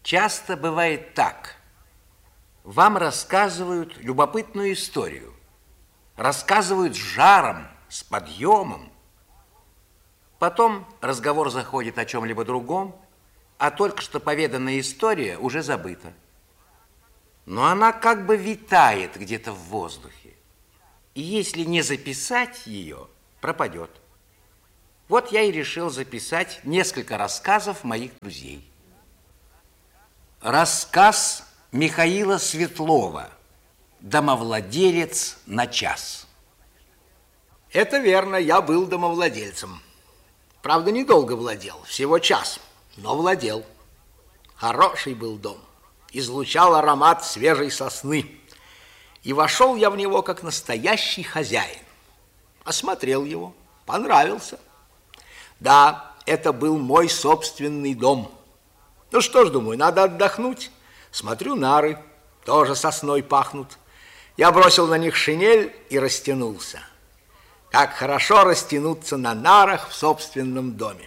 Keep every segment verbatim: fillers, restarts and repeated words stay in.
Часто бывает так. Вам рассказывают любопытную историю. Рассказывают с жаром, с подъемом. Потом разговор заходит о чем-либо другом, а только что поведанная история уже забыта. Но она как бы витает где-то в воздухе. И если не записать ее, пропадет. Вот я и решил записать несколько рассказов моих друзей. Рассказ Михаила Светлова «Домовладелец на час». Это верно, я был домовладельцем. Правда, недолго владел, всего час, но владел. Хороший был дом, излучал аромат свежей сосны. И вошел я в него как настоящий хозяин. Осмотрел его, понравился. Да, это был мой собственный дом. Ну что ж, думаю, надо отдохнуть. Смотрю, нары тоже сосной пахнут. Я бросил на них шинель и растянулся. Как хорошо растянуться на нарах в собственном доме.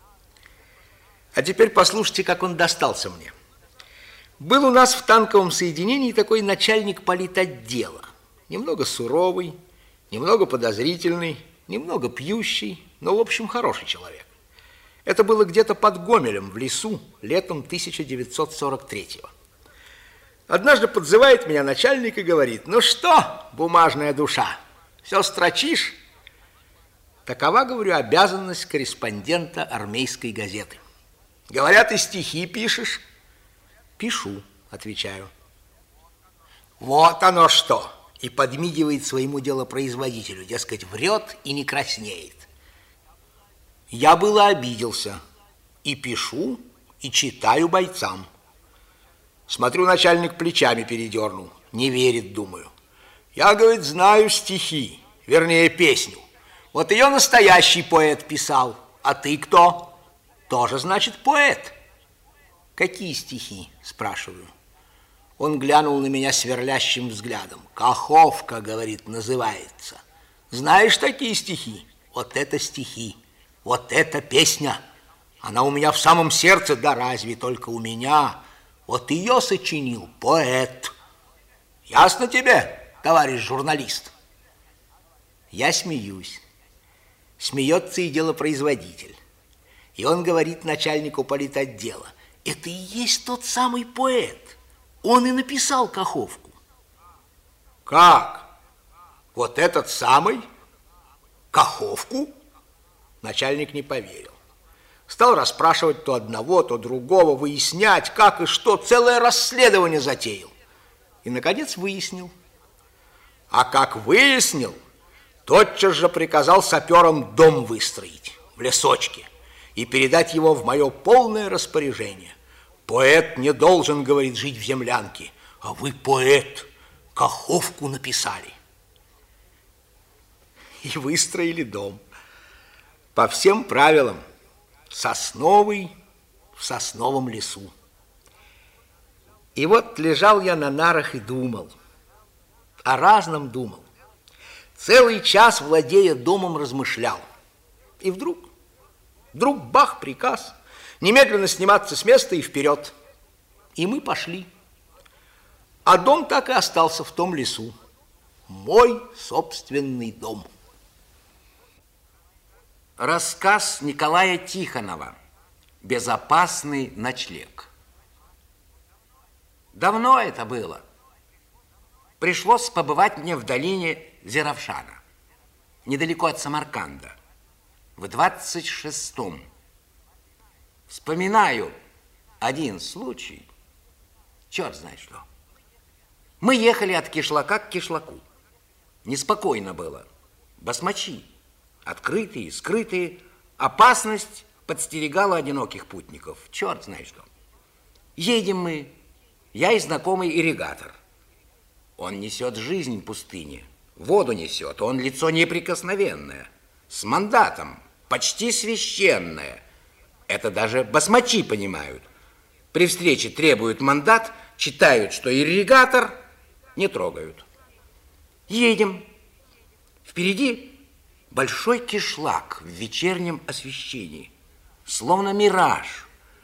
А теперь послушайте, как он достался мне. Был у нас в танковом соединении такой начальник политотдела. Немного суровый, немного подозрительный, немного пьющий, но, в общем, хороший человек. Это было где-то под Гомелем, в лесу, летом тысяча девятьсот сорок третьего. Однажды подзывает меня начальник и говорит: «Ну что, бумажная душа, все строчишь?» Такова, говорю, обязанность корреспондента армейской газеты. Говорят, и стихи пишешь? Пишу, отвечаю. Вот оно что! И подмигивает своему делопроизводителю, дескать, врет и не краснеет. Я было обиделся. И пишу, и читаю бойцам. Смотрю, начальник плечами передернул. Не верит, думаю. Я, говорит, знаю стихи, вернее, песню. Вот ее настоящий поэт писал. А ты кто? Тоже, значит, поэт. Какие стихи? Спрашиваю. Он глянул на меня сверлящим взглядом. Каховка, говорит, называется. Знаешь такие стихи? Вот это стихи. Вот это песня. Она у меня в самом сердце, да разве только у меня. Вот ее сочинил поэт. Ясно тебе, товарищ журналист? Я смеюсь. Смеется и делопроизводитель. И он говорит начальнику политотдела: это и есть тот самый поэт. Он и написал Каховку. Как? Вот этот самый? Каховку? Начальник не поверил. Стал расспрашивать то одного, то другого, выяснять, как и что, целое расследование затеял. И, наконец, выяснил. А как выяснил, тотчас же приказал саперам дом выстроить в лесочке и передать его в мое полное распоряжение. Поэт не должен, говорит, жить в землянке, а вы, поэт, Каховку написали. И выстроили дом. По всем правилам, сосновый в сосновом лесу. И вот лежал я на нарах и думал, о разном думал. Целый час, владея домом, размышлял. И вдруг, вдруг бах, приказ, немедленно сниматься с места и вперед. И мы пошли. А дом так и остался в том лесу. Мой собственный дом. Рассказ Николая Тихонова «Безопасный ночлег». Давно это было. Пришлось побывать мне в долине Зеравшана, недалеко от Самарканда, в двадцать шестом. Вспоминаю один случай, черт знает что. Мы ехали от кишлака к кишлаку. Неспокойно было. Басмачи, открытые, скрытые. Опасность подстерегала одиноких путников. Черт знает что. Едем мы. Я и знакомый ирригатор. Он несет жизнь пустыне. Воду несет. Он лицо неприкосновенное. С мандатом. Почти священное. Это даже басмачи понимают. При встрече требуют мандат, читают, что ирригатор, не трогают. Едем. Впереди большой кишлак в вечернем освещении. Словно мираж.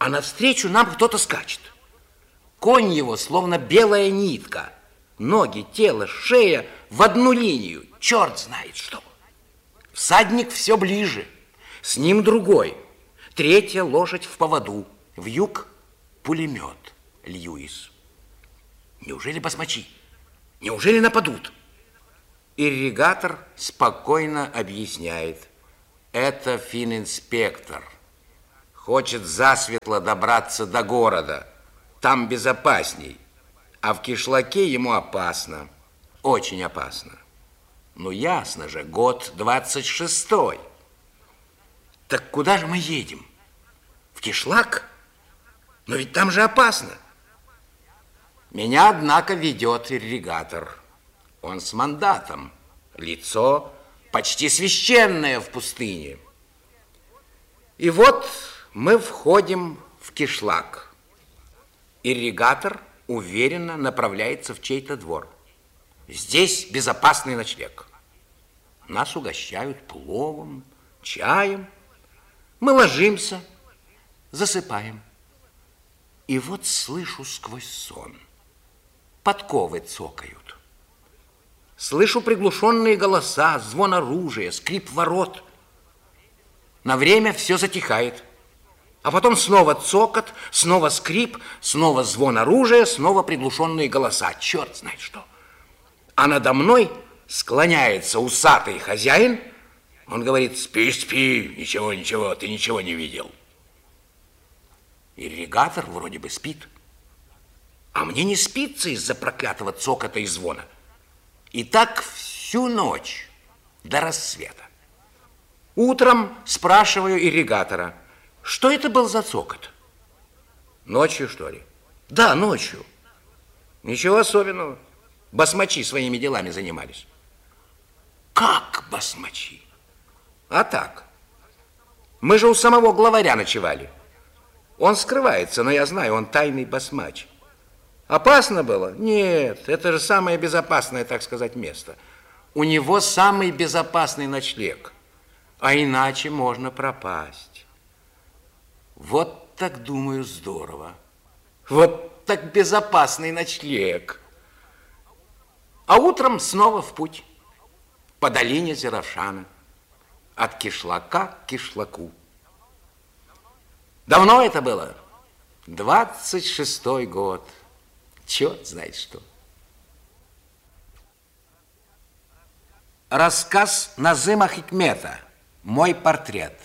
а навстречу нам кто-то скачет. Конь его словно белая нитка. Ноги, тело, шея в одну линию. Черт знает что. Всадник все ближе. С ним другой. Третья лошадь в поводу. Вьюг пулемет Льюис. Неужели басмачи? Неужели нападут? Ирригатор спокойно объясняет. Это фининспектор. Хочет засветло добраться до города. Там безопасней. А в кишлаке ему опасно. Очень опасно. Ну, ясно же, год двадцать шестой. Так куда же мы едем? В кишлак? Но ведь там же опасно. Меня, однако, ведет ирригатор. Он с мандатом. Лицо почти священное в пустыне. И вот мы входим в кишлак. Ирригатор уверенно направляется в чей-то двор. Здесь безопасный ночлег. Нас угощают пловом, чаем. Мы ложимся, засыпаем. И вот слышу сквозь сон. Подковы цокают. Слышу приглушенные голоса, звон оружия, скрип ворот. На время все затихает. А потом снова цокот, снова скрип, снова звон оружия, снова приглушенные голоса. Черт знает что. А надо мной склоняется усатый хозяин. Он говорит: спи, спи, ничего, ничего, ты ничего не видел. Ирригатор вроде бы спит. А мне не спится из-за проклятого цокота и звона. И так всю ночь до рассвета. Утром спрашиваю ирригатора: что это был за цокот? Ночью, что ли? Да, ночью. Ничего особенного. Басмачи своими делами занимались. Как басмачи? А так. Мы же у самого главаря ночевали. Он скрывается, но я знаю, он тайный басмач. Опасно было? Нет, это же самое безопасное, так сказать, место. У него самый безопасный ночлег. А иначе можно пропасть. Вот так, думаю, здорово. Вот так безопасный ночлег. А утром снова в путь. По долине Зерошана. От кишлака к кишлаку. Давно это было? Двадцать шестой год. Черт знает что. Рассказ Назыма Хикмета. Мой портрет.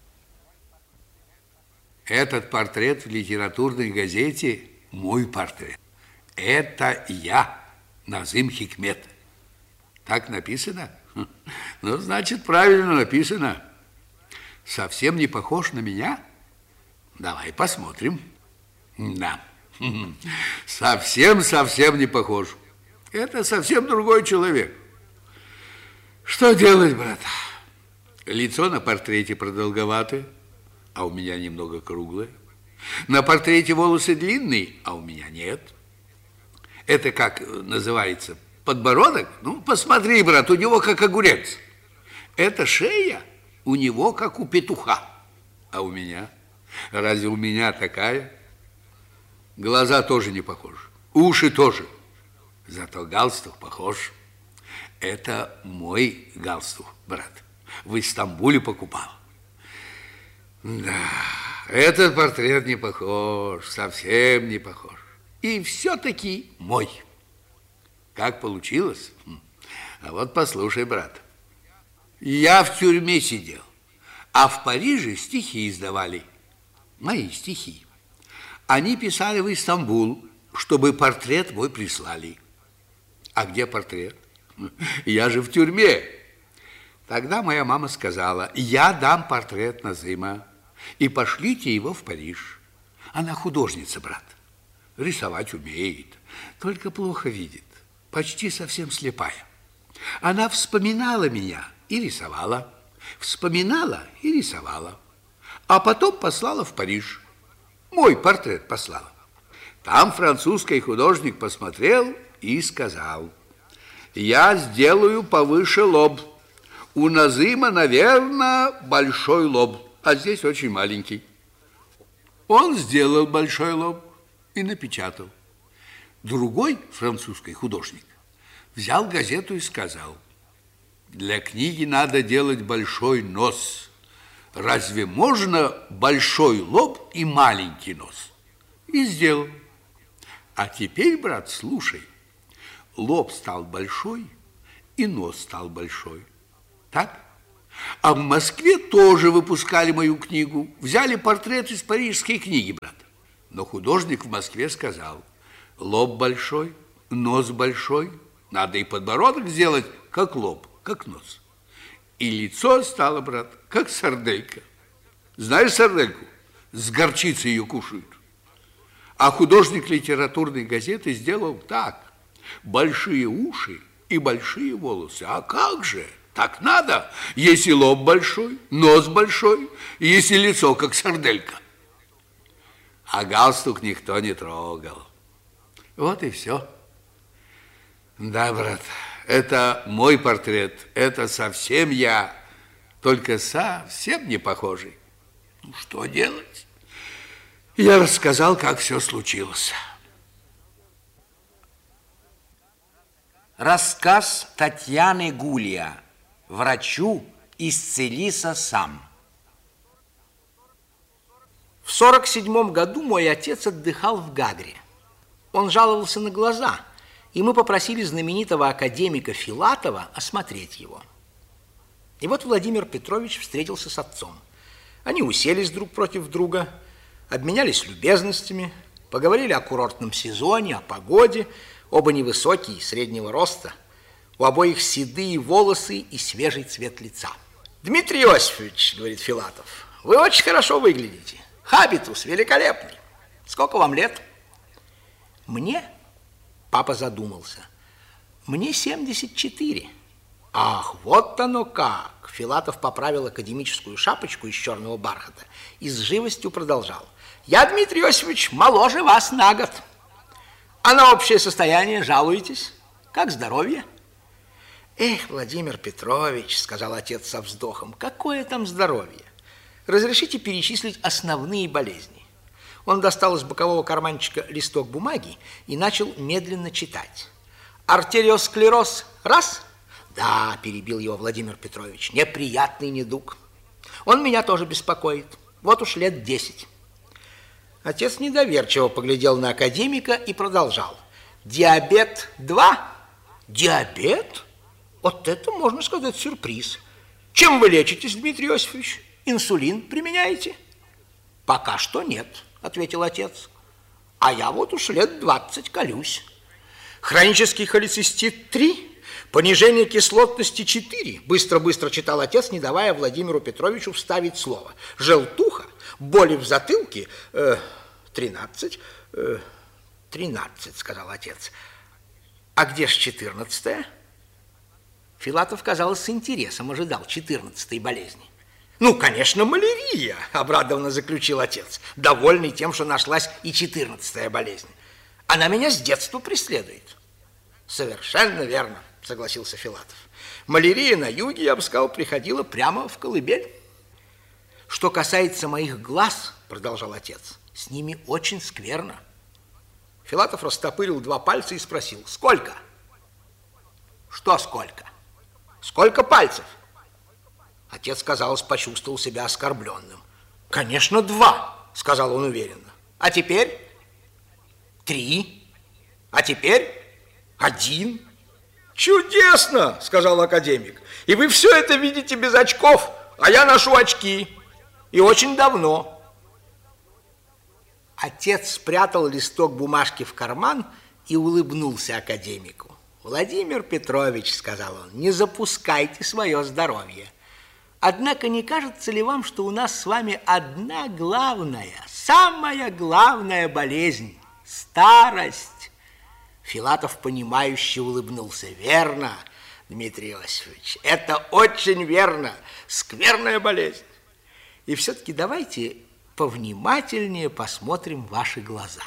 Этот портрет в литературной газете мой портрет. Это я, Назым Хикмет. Так написано? Ну, значит, правильно написано. Совсем не похож на меня? Давай посмотрим. Да. Совсем-совсем не похож. Это совсем другой человек. Что делать, брат? Лицо на портрете продолговатое, а у меня немного круглое. На портрете волосы длинные, а у меня нет. Это как называется? Подбородок? Ну, посмотри, брат, у него как огурец. Это шея у него как у петуха. А у меня? Разве у меня такая? Глаза тоже не похожи, уши тоже. Зато галстук похож. Это мой галстук, брат. В Истамбуле покупал. Да, этот портрет не похож, совсем не похож. И все-таки мой. Как получилось? А вот послушай, брат. Я в тюрьме сидел, а в Париже стихи издавали. Мои стихи. Они писали в Истамбул, чтобы портрет мой прислали. А где портрет? Я же в тюрьме. Тогда моя мама сказала: я дам портрет Назыма, и пошлите его в Париж. Она художница, брат. Рисовать умеет, только плохо видит, почти совсем слепая. Она вспоминала меня и рисовала, вспоминала и рисовала, а потом послала в Париж. Мой портрет послала. Там французский художник посмотрел и сказал: я сделаю повыше лоб. У Назыма, наверное, большой лоб, а здесь очень маленький. Он сделал большой лоб и напечатал. Другой французский художник взял газету и сказал: для книги надо делать большой нос. Разве можно большой лоб и маленький нос? И сделал. А теперь, брат, слушай. Лоб стал большой, и нос стал большой. Так? А в Москве тоже выпускали мою книгу. Взяли портрет из парижской книги, брат. Но художник в Москве сказал: лоб большой, нос большой. Надо и подбородок сделать, как лоб, как нос. И лицо стало, брат, как сарделька. Знаешь сардельку? С горчицей ее кушают. А художник литературной газеты сделал так: большие уши и большие волосы. А как же? Так надо, если лоб большой, нос большой, если лицо, как сарделька. А галстук никто не трогал. Вот и все. Да, брат, это мой портрет, это совсем я, только совсем не похожий. Ну, что делать? Я рассказал, как все случилось. Рассказ Татьяны Гулия. Врачу исцелися сам. В сорок седьмом году мой отец отдыхал в Гагре. Он жаловался на глаза, и мы попросили знаменитого академика Филатова осмотреть его. И вот Владимир Петрович встретился с отцом. Они уселись друг против друга, обменялись любезностями, поговорили о курортном сезоне, о погоде. Оба невысокие, среднего роста. У обоих седые волосы и свежий цвет лица. Дмитрий Иосифович, говорит Филатов, вы очень хорошо выглядите. Хабитус великолепный. Сколько вам лет? Мне? Папа задумался. Мне семьдесят четыре. Ах, вот оно как. Филатов поправил академическую шапочку из черного бархата и с живостью продолжал. Я, Дмитрий Иосифович, моложе вас на год. А на общее состояние жалуетесь? Как здоровье? Эх, Владимир Петрович, сказал отец со вздохом, какое там здоровье? Разрешите перечислить основные болезни. Он достал из бокового карманчика листок бумаги и начал медленно читать. Артериосклероз – раз. Да, перебил его Владимир Петрович, неприятный недуг. Он меня тоже беспокоит. Вот уж лет десять. Отец недоверчиво поглядел на академика и продолжал. Диабет два. Диабет? Вот это, можно сказать, сюрприз. Чем вы лечитесь, Дмитрий Иосифович? Инсулин применяете? Пока что нет, ответил отец. А я вот уж лет двадцать колюсь. Хронический холецистит три, понижение кислотности четыре. Быстро-быстро читал отец, не давая Владимиру Петровичу вставить слово. Желтуха, боли в затылке, э, тринадцать, э, тринадцать, сказал отец. А где ж четырнадцатая? Филатов, казалось, с интересом ожидал четырнадцатой болезни. Ну, конечно, малярия, обрадованно заключил отец, довольный тем, что нашлась и четырнадцатая болезнь. Она меня с детства преследует. Совершенно верно, согласился Филатов. Малярия на юге, я бы сказал, приходила прямо в колыбель. Что касается моих глаз, продолжал отец, с ними очень скверно. Филатов растопырил два пальца и спросил, сколько? Что сколько? Сколько пальцев? Отец, казалось, почувствовал себя оскорбленным. Конечно, два, сказал он уверенно. А теперь? Три. А теперь? Один. Чудесно, сказал академик. И вы все это видите без очков, а я ношу очки. И очень давно. Отец спрятал листок бумажки в карман и улыбнулся академику. Владимир Петрович, сказал он, не запускайте свое здоровье. Однако не кажется ли вам, что у нас с вами одна главная, самая главная болезнь – старость? Филатов, понимающе улыбнулся. Верно, Дмитрий Иосифович, это очень верно, скверная болезнь. И все-таки давайте повнимательнее посмотрим ваши глаза.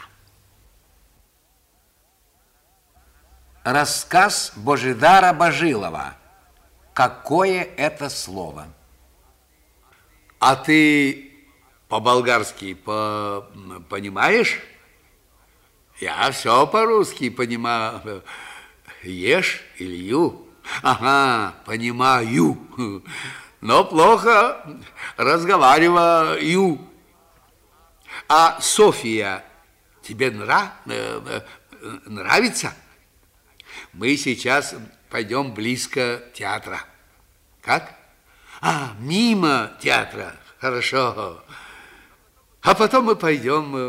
Рассказ Божидара Божилова. Какое это слово? А ты по-болгарски по... понимаешь? Я все по-русски понимаю. Ешь или ю? Ага, понимаю. Но плохо разговариваю. А София тебе нра... нравится? Мы сейчас пойдем близко театра. Как? А, мимо театра. Хорошо. А потом мы пойдем